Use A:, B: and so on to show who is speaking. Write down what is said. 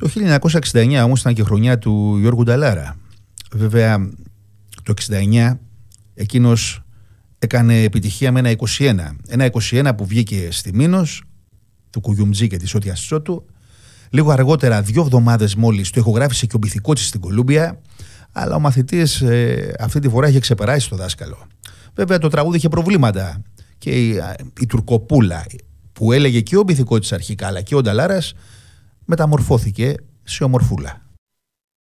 A: Το 1969 όμως ήταν και η χρονιά του Γιώργου Νταλάρα. Βέβαια το 1969 εκείνος έκανε επιτυχία με ένα 21. Ένα 21 που βγήκε στη Μήνος, του Κουγιουμτζή και της Ότιας Τσότου. Λίγο αργότερα, 2 εβδομάδες μόλις, το ηχογράφησε και ο Μπιθικότσης στην Κολούμπια. Αλλά ο μαθητής αυτή τη φορά είχε ξεπεράσει το δάσκαλο. Βέβαια το τραγούδι είχε προβλήματα. Και η Τουρκοπούλα που έλεγε και ο Μπιθικότσης αρχικά αλλά και ο Νταλάρας μεταμορφώθηκε σε ομορφούλα.